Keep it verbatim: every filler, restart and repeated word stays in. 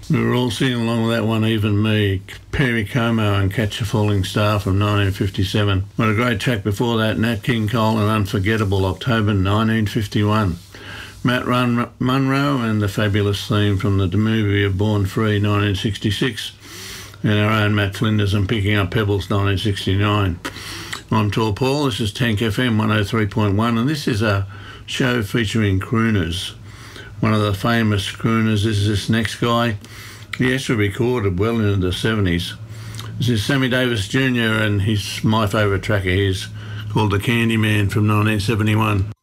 We were all singing along with that one, even me. Perry Como and Catch a Falling Star from nineteen fifty-seven. What a great track before that, Nat King Cole and Unforgettable, October nineteen fifty-one. Matt Run- Munro and the fabulous theme from the movie of Born Free, nineteen sixty-six. And our own Matt Flinders and Picking Up Pebbles, nineteen sixty-nine. I'm Tall Paul, this is Tank F M one oh three point one, and this is a show featuring crooners. One of the famous crooners is this next guy. He actually recorded well into the seventies. This is Sammy Davis Junior and he's my favourite track of his, called The Candyman from nineteen seventy-one.